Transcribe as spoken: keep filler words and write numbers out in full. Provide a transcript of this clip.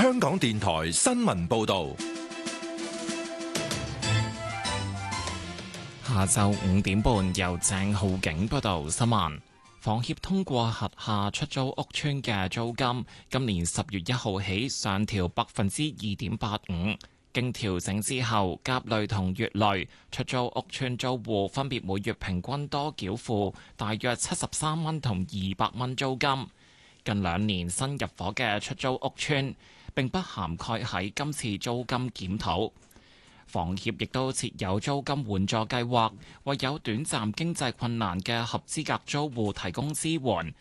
香港電台新聞報道。 下晝五點半，由鄭浩景報道新聞。房協通過轄下出租屋邨嘅租金，今年十月一號起上調百分之二點八五。經調整之後，甲類同乙類出租屋邨租戶分別每月平均多繳付大約七十三蚊同二百蚊租金。近兩年新入伙嘅出租屋邨並不涵蓋喺今次租金檢討。房協亦都設有租金援助計劃，為有短暫經濟困難嘅合資格租戶提供支援，